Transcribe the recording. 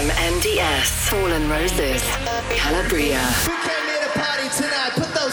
MMDS, Fallen Roses, Calabria. Who came here to party tonight? Put those